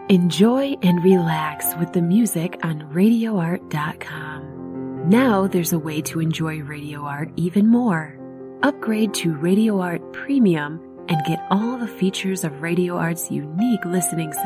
Enjoy and relax with the music on RadioArt.com. Now there's a way to enjoy Radio Art even more. Upgrade to Radio Art Premium and get all the features of Radio Art's unique listening system.